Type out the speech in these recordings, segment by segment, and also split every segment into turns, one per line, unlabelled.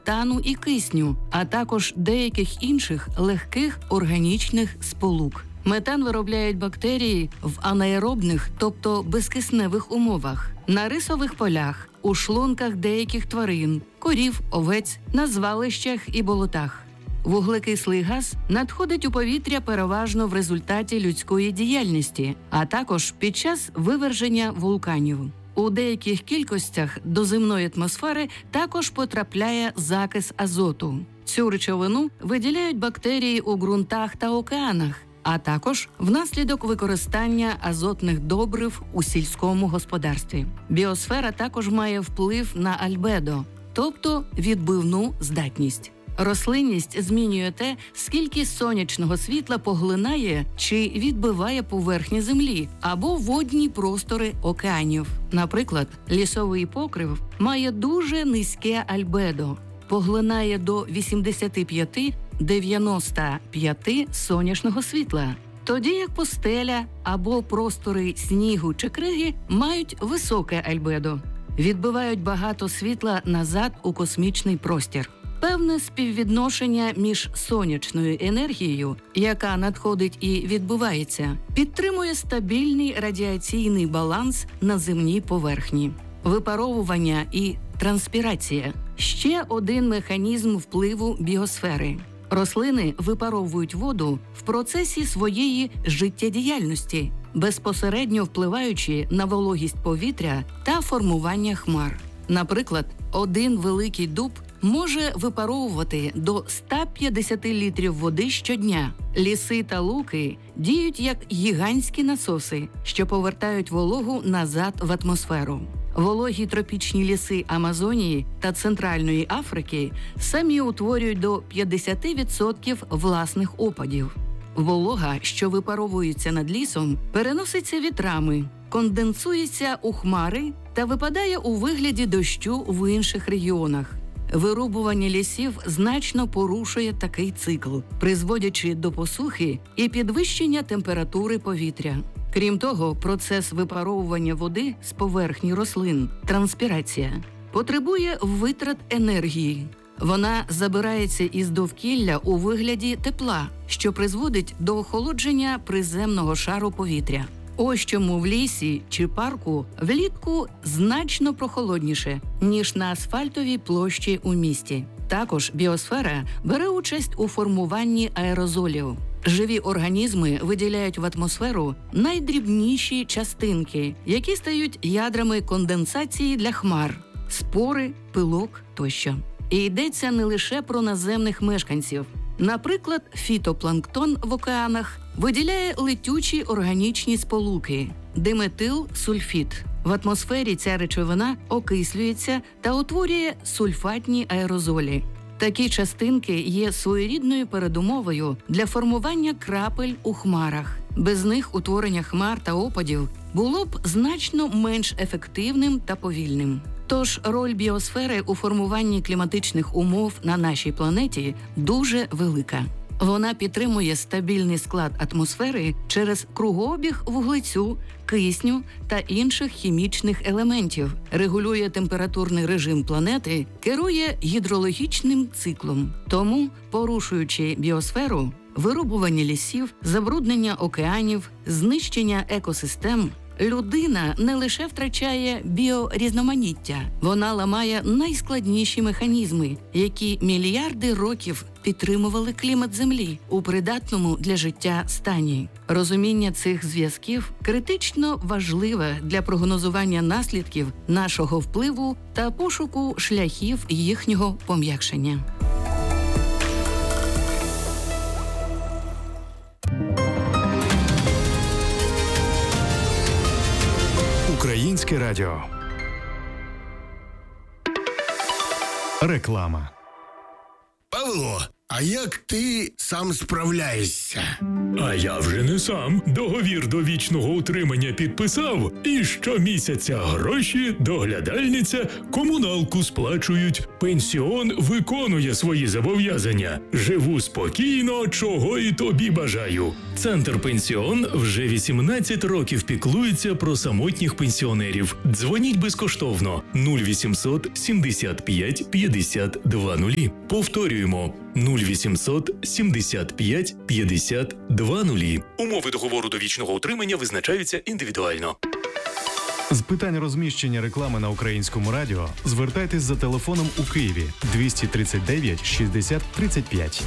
метану і кисню, а також деяких інших легких органічних сполук. Метан виробляють бактерії в анаеробних, тобто безкисневих умовах, на рисових полях, у шлунках деяких тварин, корів, овець, на звалищах і болотах. Вуглекислий газ надходить у повітря переважно в результаті людської діяльності, а також під час виверження вулканів. У деяких кількостях до земної атмосфери також потрапляє закис азоту. Цю речовину виділяють бактерії у ґрунтах та океанах, а також внаслідок використання азотних добрив у сільському господарстві. Біосфера також має вплив на альбедо, тобто відбивну здатність. Рослинність змінює те, скільки сонячного світла поглинає чи відбиває поверхні землі або водні простори океанів. Наприклад, лісовий покрив має дуже низьке альбедо, поглинає до 85–95 сонячного світла, тоді як пустеля або простори снігу чи криги мають високе альбедо, відбивають багато світла назад у космічний простір. Певне співвідношення між сонячною енергією, яка надходить і відбувається, підтримує стабільний радіаційний баланс на земній поверхні. Випаровування і транспірація – ще один механізм впливу біосфери. Рослини випаровують воду в процесі своєї життєдіяльності, безпосередньо впливаючи на вологість повітря та формування хмар. Наприклад, один великий дуб може випаровувати до 150 літрів води щодня. Ліси та луки діють як гігантські насоси, що повертають вологу назад в атмосферу. Вологі тропічні ліси Амазонії та Центральної Африки самі утворюють до 50% власних опадів. Волога, що випаровується над лісом, переноситься вітрами, конденсується у хмари та випадає у вигляді дощу в інших регіонах. Вирубування лісів значно порушує такий цикл, призводячи до посухи і підвищення температури повітря. Крім того, процес випаровування води з поверхні рослин, транспірація, потребує витрат енергії. Вона забирається із довкілля у вигляді тепла, що призводить до охолодження приземного шару повітря. Ось чому в лісі чи парку влітку значно прохолодніше, ніж на асфальтовій площі у місті. Також біосфера бере участь у формуванні аерозолів. Живі організми виділяють в атмосферу найдрібніші частинки, які стають ядрами конденсації для хмар – спори, пилок тощо. І йдеться не лише про наземних мешканців. Наприклад, фітопланктон в океанах виділяє летючі органічні сполуки – диметилсульфід. В атмосфері ця речовина окислюється та утворює сульфатні аерозолі. Такі частинки є своєрідною передумовою для формування крапель у хмарах. Без них утворення хмар та опадів було б значно менш ефективним та повільним. Тож роль біосфери у формуванні кліматичних умов на нашій планеті дуже велика. Вона підтримує стабільний склад атмосфери через кругообіг вуглецю, кисню та інших хімічних елементів, регулює температурний режим планети, керує гідрологічним циклом. Тому, порушуючи біосферу, вирубування лісів, забруднення океанів, знищення екосистем, людина не лише втрачає біорізноманіття, вона ламає найскладніші механізми, які мільярди років підтримували клімат Землі у придатному для життя стані. Розуміння цих зв'язків критично важливе для прогнозування наслідків нашого впливу та пошуку шляхів їхнього пом'якшення.
Українське радіо. Реклама.
Павло, А як ти сам справляєшся?
А я вже не сам. Договір довічного утримання підписав, і щомісяця гроші, доглядальниця, комуналку сплачують. Пенсіон виконує свої зобов'язання. Живу спокійно, чого і тобі бажаю. Центр «Пенсіон» вже 18 років піклується про самотніх пенсіонерів. Дзвоніть безкоштовно 0800 75 50 20. Повторюємо 0800 75 50 20. Умови договору довічного утримання визначаються індивідуально.
З питань розміщення реклами на Українському радіо звертайтесь за телефоном у Києві 239 60 35.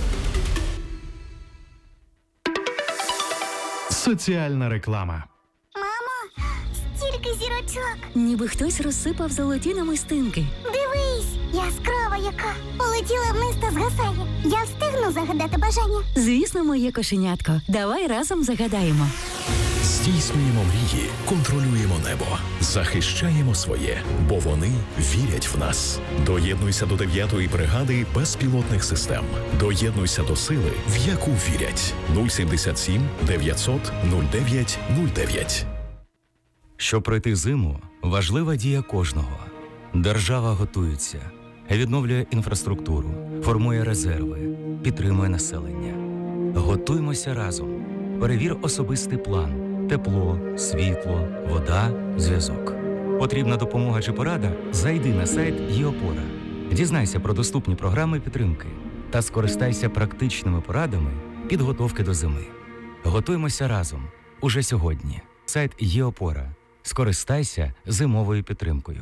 Соціальна реклама.
Мамо, стільки зірочок.
Ніби хтось розсипав золоті намистинки.
Дивись, яскрава яка. Полетіла вниз та згасає. Я встигну загадати бажання.
Звісно, моє кошенятко. Давай разом загадаємо.
Здійснюємо мрії, контролюємо небо, захищаємо своє, бо вони вірять в нас. Доєднуйся до 9-ї бригади безпілотних систем. Доєднуйся до сили, в яку вірять. 077 900 09 09.
Щоб пройти зиму, важлива дія кожного. Держава готується, відновлює інфраструктуру, формує резерви, підтримує населення. Готуймося разом. Перевір особистий план. Тепло, світло, вода, зв'язок. Потрібна допомога чи порада? Зайди на сайт ЄОПОРА. Дізнайся про доступні програми підтримки та скористайся практичними порадами підготовки до зими. Готуймося разом. Уже сьогодні. Сайт ЄОПОРА. Скористайся зимовою підтримкою.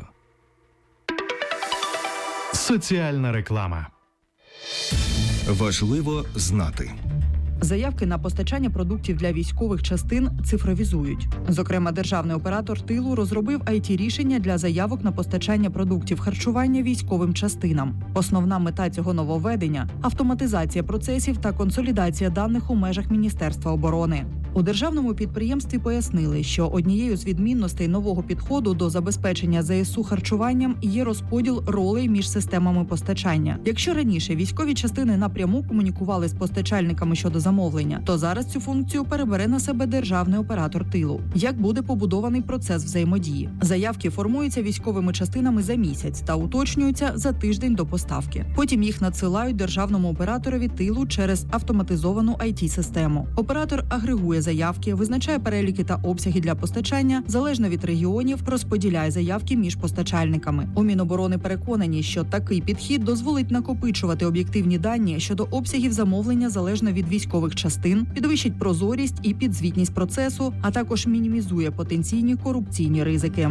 Соціальна реклама.
Важливо знати.
Заявки на постачання продуктів для військових частин цифровізують. Зокрема, державний оператор тилу розробив IT-рішення для заявок на постачання продуктів харчування військовим частинам. Основна мета цього нововведення – автоматизація процесів та консолідація даних у межах Міністерства оборони. У державному підприємстві пояснили, що однією з відмінностей нового підходу до забезпечення ЗСУ харчуванням є розподіл ролей між системами постачання. Якщо раніше військові частини напряму комунікували з постачальниками щодо замовлення, то зараз цю функцію перебере на себе державний оператор тилу. Як буде побудований процес взаємодії? Заявки формуються військовими частинами за місяць та уточнюються за тиждень до поставки. Потім їх надсилають державному операторові тилу через автоматизовану IT-систему. Оператор агрегує заявки, визначає переліки та обсяги для постачання, залежно від регіонів, розподіляє заявки між постачальниками. У Міноборони переконані, що такий підхід дозволить накопичувати об'єктивні дані щодо обсягів замовлення залежно від військових частин, підвищить прозорість і підзвітність процесу, а також мінімізує потенційні корупційні ризики.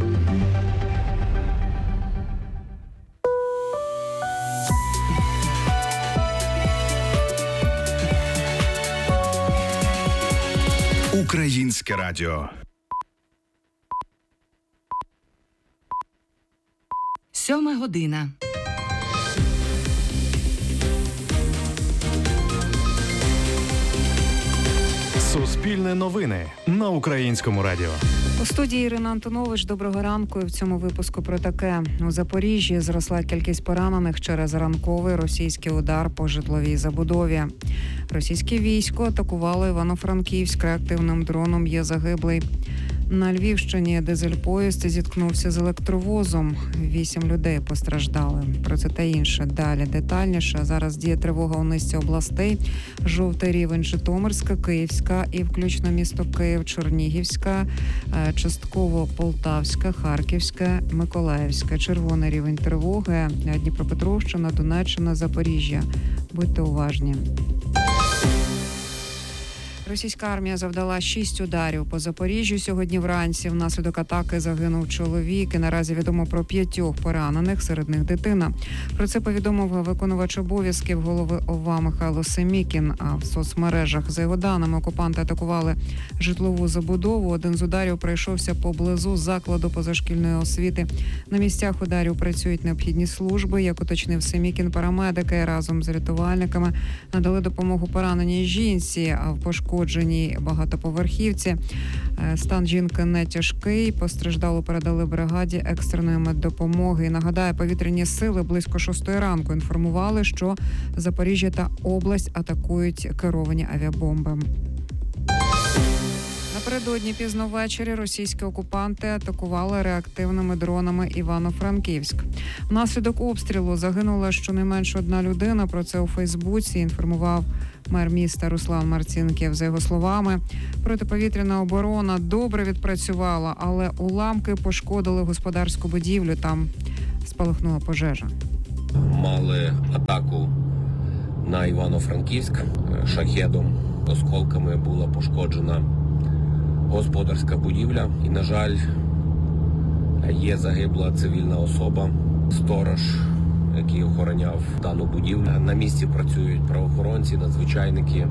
Українське радіо.
7:00.
Суспільне новини на Українському радіо.
У студії Ірина Антонович. Доброго ранку. І в цьому випуску про таке. У Запоріжжі зросла кількість поранених через ранковий російський удар по житловій забудові. Російське військо атакувало Івано-Франківськ реактивним дроном. Є загиблий. На Львівщині дизель-поїзд зіткнувся з електровозом. 8 людей постраждали. Про це та інше далі детальніше. Зараз діє тривога у низці областей. Жовтий рівень Житомирська, Київська і включно місто Київ, Чернігівська, частково Полтавська, Харківська, Миколаївська. Червоний рівень тривоги. Дніпропетровщина, Донеччина, Запоріжжя. Будьте уважні. Російська армія завдала 6 ударів по Запоріжжю сьогодні вранці. Внаслідок атаки загинув чоловік. І наразі відомо про 5 поранених, серед них дитина. Про це повідомив виконувач обов'язків голови ОВА Михайло Семікін. А в соцмережах, за його даними, окупанти атакували житлову забудову. Один з ударів прийшовся поблизу закладу позашкільної освіти. На місцях ударів працюють необхідні служби. Як уточнив Семікін, парамедики разом з рятувальниками надали допомогу пораненій жінці, а в пошкодженій пошкодженій багатоповерхівці. Стан жінки не тяжкий. Постраждалу передали бригаді екстреної меддопомоги. І нагадаю, повітряні сили близько 6 ранку інформували, що Запоріжжя та область атакують керовані авіабомби. Напередодні пізно ввечері російські окупанти атакували реактивними дронами Івано-Франківськ. Внаслідок обстрілу загинула щонайменше одна людина. Про це у Фейсбуці інформував мер міста Руслан Марцінків. За його словами, протиповітряна оборона добре відпрацювала, але уламки пошкодили господарську будівлю. Там спалахнула пожежа.
Мали атаку на Івано-Франківськ шахедом. Осколками була пошкоджена господарська будівля. І, на жаль, є загибла цивільна особа, сторож, який охороняв дану будівлю. На місці працюють правоохоронці, надзвичайники.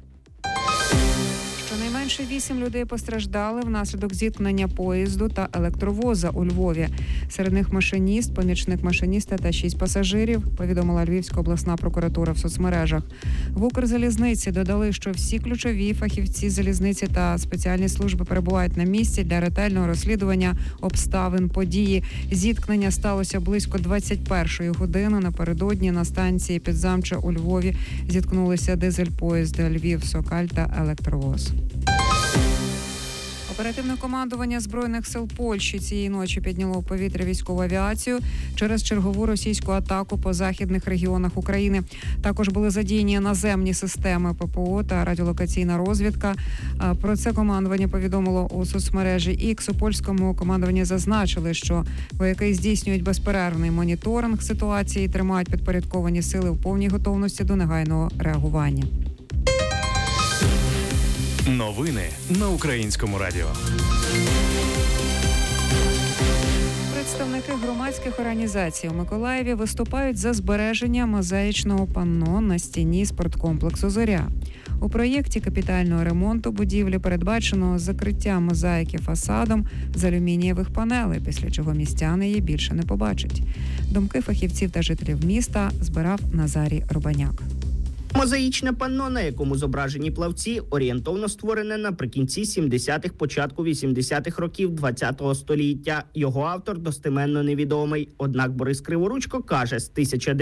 Щонайменше 8 людей постраждали внаслідок зіткнення поїзду та електровоза у Львові. Серед них машиніст, помічник машиніста та 6 пасажирів, повідомила Львівська обласна прокуратура в соцмережах. В Укрзалізниці додали, що всі ключові фахівці залізниці та спеціальні служби перебувають на місці для ретельного розслідування обставин події. Зіткнення сталося близько 21-ї години. Напередодні на станції Підзамча у Львові зіткнулися дизель-поїзди Львів-Сокаль та електровоз. Оперативне командування Збройних сил Польщі цієї ночі підняло в повітря військову авіацію через чергову російську атаку по західних регіонах України. Також були задіяні наземні системи ППО та радіолокаційна розвідка. Про це командування повідомило у соцмережі X. У польському командуванні зазначили, що вояки здійснюють безперервний моніторинг ситуації і тримають підпорядковані сили в повній готовності до негайного реагування.
Новини на Українському радіо.
Представники громадських організацій у Миколаєві виступають за збереження мозаїчного панно на стіні спорткомплексу «Зоря». У проєкті капітального ремонту будівлі передбачено закриття мозаїки фасадом з алюмінієвих панелей, після чого містяни її більше не побачать. Думки фахівців та жителів міста збирав Назарій Рубаняк.
Мозаїчне панно, на якому зображені плавці, орієнтовно створене наприкінці 70-х, початку 80-х років ХХ століття. Його автор достеменно невідомий. Однак Борис Криворучко каже, з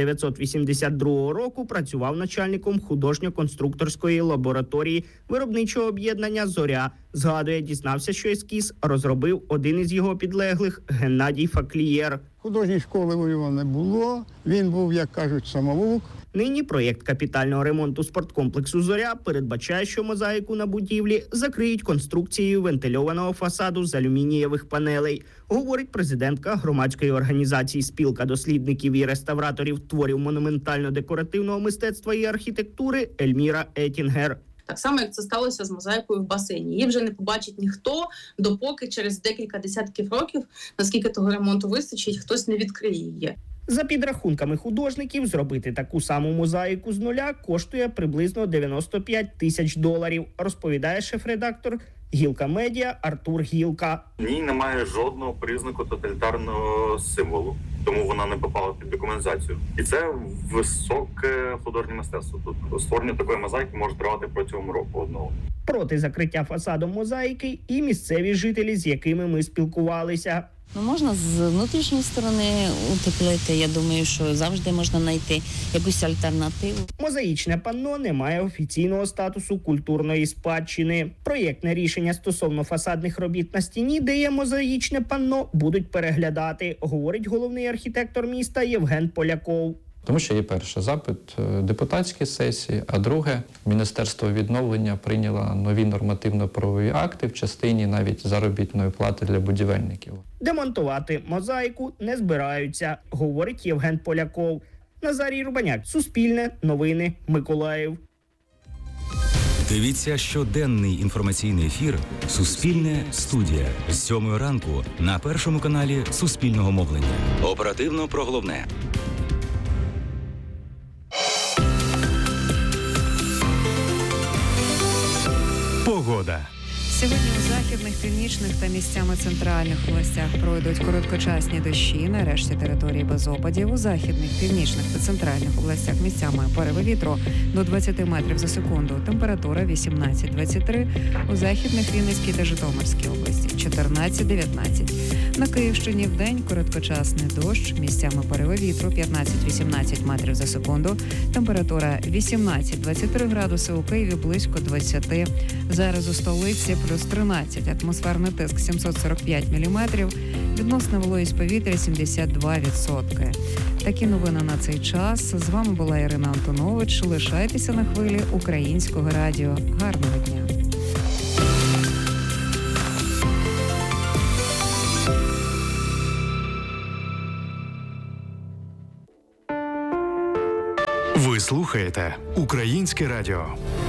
1982 року працював начальником художньо-конструкторської лабораторії виробничого об'єднання «Зоря». Згадує, дізнався, що ескіз розробив один із його підлеглих – Геннадій Факлієр.
Художньої школи у нього не було, він був, як кажуть, самовук.
Нині проєкт капітального ремонту спорткомплексу «Зоря» передбачає, що мозаїку на будівлі закриють конструкцією вентильованого фасаду з алюмінієвих панелей, говорить президентка громадської організації «Спілка дослідників і реставраторів творів монументально-декоративного мистецтва і архітектури» Ельміра Етінгер.
Так само, як це сталося з мозаїкою в басейні. Її вже не побачить ніхто, допоки через декілька десятків років, наскільки того ремонту вистачить, хтось не відкриє її.
За підрахунками художників, зробити таку саму мозаїку з нуля коштує приблизно $95 тисяч, розповідає шеф-редактор «Гілка Медіа» Артур Гілка.
В ній немає жодного признаку тоталітарного символу, тому вона не попала під документацію. І це високе художнє мистецтво. Тут створення такої мозаїки може тривати протягом року одного.
Проти закриття фасадом мозаїки і місцеві жителі, з якими ми спілкувалися.
Можна з внутрішньої сторони утеплити. Я думаю, що завжди можна знайти якусь альтернативу.
Мозаїчне панно не має офіційного статусу культурної спадщини. Проєктне рішення стосовно фасадних робіт на стіні, де є мозаїчне панно, будуть переглядати, говорить головний архітектор міста Євген Поляков.
Тому що є перше запит депутатської сесії, а друге, Міністерство відновлення прийняло нові нормативно-правові акти в частині навіть заробітної плати для будівельників.
Демонтувати мозаїку не збираються, говорить Євген Поляков. Назарій Рубаняк, Суспільне, новини, Миколаїв.
Дивіться щоденний інформаційний ефір «Суспільне студія» з 7 ранку на Першому каналі Суспільного мовлення. Оперативно про головне.
Погода.
Сьогодні у західних, північних та місцями центральних областях пройдуть короткочасні дощі. На решті території без опадів. У західних, північних та центральних областях місцями пориви вітру до 20 метрів за секунду. Температура 18-23. У західних, Вінницькій та Житомирській області 14-19. На Київщині вдень короткочасний дощ. Місцями пориви вітру 15-18 метрів за секунду. Температура 18-23 градуси. У Києві близько 20. Зараз у столиці плюс 13. Атмосферний тиск 745 міліметрів. Відносна вологість повітря 72%. Такі новини на цей час. З вами була Ірина Антонович. Лишайтеся на хвилі Українського радіо. Гарного дня.
Ви слухаєте Українське радіо.